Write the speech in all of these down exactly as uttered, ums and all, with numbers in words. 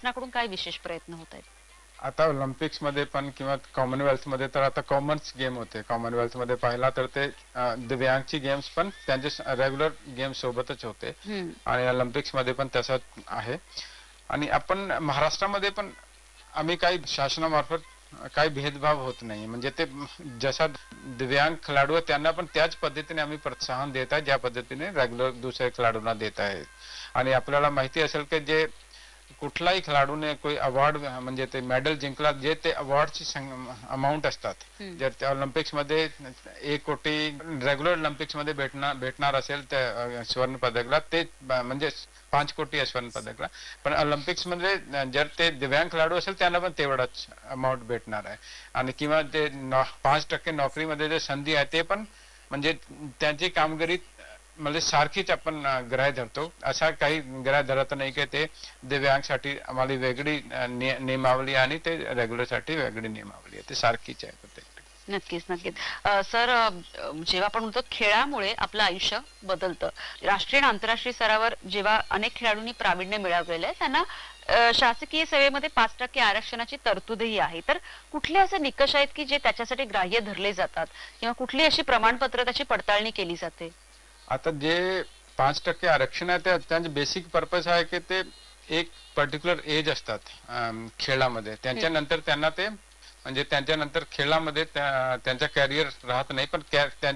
शासनाकडून काय विशेष प्रयत्न होत आहेत? आता ऑलिम्पिक्स मध्ये पण किंवा कॉमनवेल्थ मध्ये तर आता कॉमन्स गेम होते. कॉमनवेल्थ मध्ये पाहिला तर ते दिव्यांगची गेम्स पण त्यांचे रेग्युलर गेम सोबतच होते आणि ऑलिम्पिक्स मध्ये पण तसंच आहे. आणि आपण महाराष्ट्रामध्ये पण आम्ही काही शासनामार्फत काही भेदभाव होत नाही. म्हणजे ते जसा दिव्यांग खेळाडू आहे त्यांना पण त्याच पद्धतीने आम्ही प्रोत्साहन देत आहे ज्या पद्धतीने रेग्युलर दुसऱ्या खेळाडूंना देत आहे. आणि आपल्याला माहिती असेल की जे कुठलाही खेळाडूने कोई अवॉर्ड म्हणजे ते मेडल जिंकला जे ते अवॉर्डची अमाऊंट असतात. जर त्या ऑलिम्पिक्स मध्ये एक कोटी रेग्युलर ऑलिम्पिक्स मध्ये भेटणार भेटणार असेल त्या स्वर्ण पदकला ते म्हणजे पाच कोटी स्वर्ण पदकला. पण ऑलिम्पिक्स मध्ये जर ते दिव्यांग खेळाडू असेल त्यांना पण तेवढाच अमाऊंट भेटणार आहे. आणि किंवा ते पाच टक्के नोकरीमध्ये जे संधी आहे ते पण म्हणजे त्यांची कामगिरी म्हणजे सारखीच आपण ग्राह्य धरतो. असा काही ग्राह्य धरत नाही की ते दिव्यांगसाठी आम्हाला वेगळी नियमावली आणि ते रेग्युलर साठी वेगळी नियमावली आहे. ते सारखीच आहे प्रत्येक. नक्कीच नक्कीच सर, जेव्हा आपण म्हणतो खेळामुळे आपलं आयुष्य बदलतं, राष्ट्रीय आणि आंतरराष्ट्रीय स्तरावर जेव्हा अनेक खेळाडूंनी प्रावीण्य मिळवलेलं आहे त्यांना शासकीय सेवेमध्ये पाच टक्के आरक्षणाची तरतूदही आहे. तर कुठले असे निकष आहेत की जे त्याच्यासाठी ग्राह्य धरले जातात किंवा कुठली अशी प्रमाणपत्र त्याची पडताळणी केली जाते? आता जे पाच टक्के आरक्षण आहे ते त्यांचे बेसिक पर्पज आहे की ते एक पर्टिक्युलर एज असतात खेळामध्ये, त्यांच्यानंतर त्यांना ते म्हणजे त्यांच्यानंतर खेळामध्ये त्यांचा कॅरियर राहत नाही. पण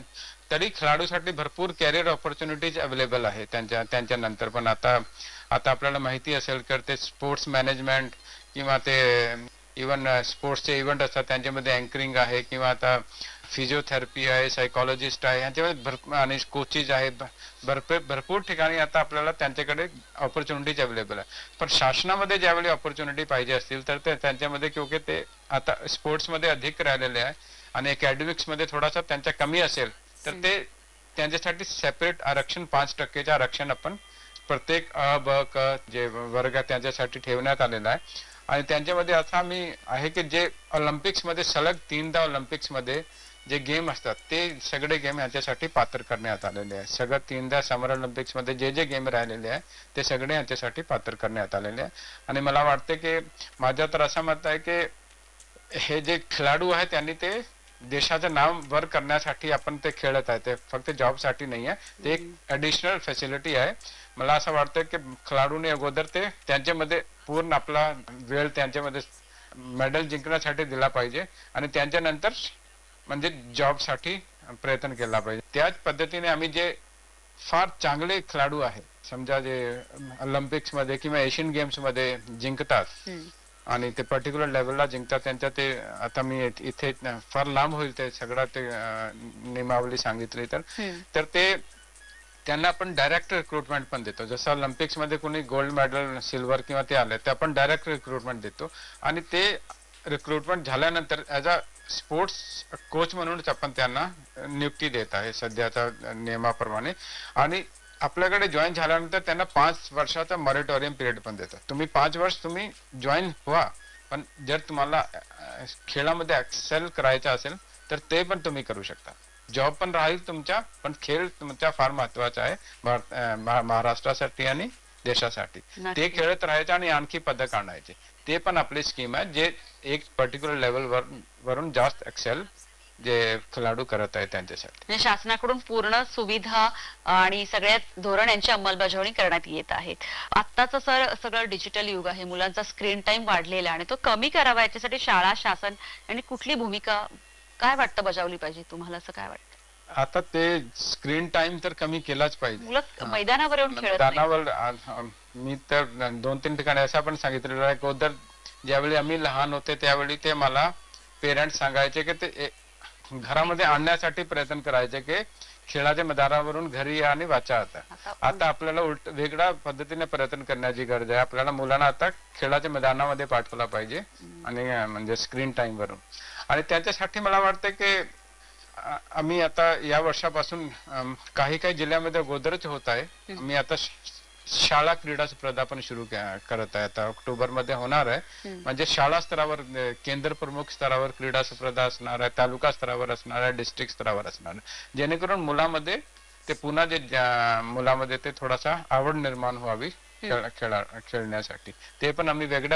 तरी खेळाडूसाठी भरपूर कॅरियर ऑपॉर्च्युनिटीज अवेलेबल आहे त्यांच्या त्यांच्यानंतर पण. आता आता आपल्याला माहिती असेल तर ते स्पोर्ट्स मॅनेजमेंट किंवा ते इव्हन स्पोर्ट्सचे इव्हेंट असतात त्यांच्यामध्ये अँकरिंग आहे किंवा आता फिजिओथेरपी आहे, सायकोलॉजिस्ट आहे, यांच्यामध्ये भरपूर आणि कोचेस आहेत. भरपूर भरपूर ठिकाणी आता आपल्याला त्यांच्याकडे ऑपॉर्च्युनिटीज अवेलेबल आहे. पण शासनामध्ये ज्यावेळी ऑपॉर्च्युनिटी पाहिजे असतील तर ते त्यांच्यामध्ये क्योंकि ते आता स्पोर्ट्समध्ये अधिक राहिलेले आहे आणि अकॅडमिक्स मध्ये थोडासा त्यांच्या कमी असेल तर ते त्यांच्यासाठी सेपरेट आरक्षण पाच टक्केचं आरक्षण आपण प्रत्येक अ ब क जे वर्ग त्यांच्यासाठी ठेवण्यात आलेला आहे. आणि त्यांच्यामध्ये असा मी आहे की जे ऑलिम्पिक्स मध्ये सलग तीनदा ऑलिम्पिक्स मध्ये जे गेम असतात ते सगळे गेम यांच्यासाठी पात्र करण्यात आलेले आहे. सगळं तीनदा समर ऑलिम्पिक्स मध्ये जे जे गेम राहिलेले आहे ते सगळे यांच्यासाठी पात्र करण्यात आलेले आहे. आणि मला वाटते की माझं तर असं मत आहे की हे जे खेळाडू आहे त्यांनी ते देशाचं नाव वर करण्यासाठी आपण ते खेळत आहे, ते फक्त जॉब साठी नाही आहे. ते एक ऍडिशनल फॅसिलिटी आहे. मला असं वाटतं की खेळाडूने अगोदर ते त्यांच्यामध्ये पूर्ण आपला वेळ त्यांच्यामध्ये मेडल जिंकण्यासाठी दिला पाहिजे आणि त्यांच्यानंतर म्हणजे जॉब साठी प्रयत्न केला पाहिजे. त्याच पद्धतीने आम्ही जे फार चांगले खेळाडू आहे समजा जे ऑलिम्पिक्स मध्ये किंवा एशियन गेम्स मध्ये जिंकतात आणि ते पर्टिक्युलर लेवलला जिंकतात त्यांच्या ते आता मी इथे फार लांब होईल ते सगळं ते नियमावली सांगितली तर तर ते त्यांना आपण डायरेक्ट रिक्रुटमेंट पण देतो. जसं ऑलिम्पिक्स मध्ये कोणी गोल्ड मेडल सिल्वर किंवा ते आले तर आपण डायरेक्ट रिक्रुटमेंट देतो आणि ते रिक्रुटमेंट झाल्यानंतर ऍज अ स्पोर्ट्स कोच म्हणूनच आपण त्यांना नियुक्ती देत आहे सध्याच्या नियमाप्रमाणे. आणि आपल्याकडे जॉईन झाल्यानंतर त्यांना पाच वर्षाचा मॉरिटोरियम पिरियड पण देतात. तुम्ही पाच वर्ष तुम्ही जॉईन व्हा, पण जर तुम्हाला खेळामध्ये एक्सेल करायचं असेल तर ते पण तुम्ही करू शकता. जॉब पण राहील तुमच्या, पण खेळ तुमचा फार महत्वाचा आहे महाराष्ट्रासाठी आणि देशासाठी. ते खेळत राहायचे आणि आणखी पदक आणायचे. ते पण आपली स्कीम आहे जे एक पर्टिक्युलर लेवल वर वरून जास्त एक्सेल जे खेळाडू करत आहे त्यांच्यासाठी. शासनाकडून पूर्ण सुविधा आणि सगळ्या धोरण यांची अंमलबजावणी करण्यात येत आहे. आत्ताचं सर सगळं डिजिटल युग आहे, मुलांचा स्क्रीन टाइम वाढलेला आणि तो कमी करावा याच्यासाठी शाळा शासन यांनी कुठली भूमिका काय वाटतं बजावली पाहिजे तुम्हाला, असं काय वाटतं? आता ते स्क्रीन टाइम तर कमी केलाच पाहिजे. मुलं मैदानावर येऊन खेळत मैदानावर मी तर दोन तीन ठिकाणी असं पण सांगितलेलं आहे अगोदर ज्यावेळी आम्ही लहान होते त्यावेळी ते मला पेरेंट्स सांगायचे की ते घरामध्ये आणण्यासाठी प्रयत्न करायचे की खेळाच्या मैदानावरून घरी या आणि वाचा. आता आता आपल्याला उलट वेगळ्या पद्धतीने प्रयत्न करण्याची गरज आहे. आपल्याला मुलांना आता खेळाच्या मैदानामध्ये पाठवला पाहिजे आणि म्हणजे स्क्रीन टाइम वरून. आणि त्याच्यासाठी मला वाटतं की आम्ही आता या वर्षापासून काही काही जिल्ह्यामध्ये अगोदरच होत आहे. मी आता शाळा क्रीडा स्पर्धा पण सुरू करत आहे. आता ऑक्टोबर मध्ये होणार आहे. म्हणजे शाळा स्तरावर केंद्र प्रमुख स्तरावर क्रीडा स्पर्धा असणार आहे, तालुका स्तरावर असणार आहे, डिस्ट्रिक्ट स्तरावर असणार आहे, जेणेकरून मुलामध्ये ते पुन्हा जे मुलामध्ये ते थोडासा आवड निर्माण व्हावी खेळ खेळण्यासाठी. ते पण आम्ही वेगळ्या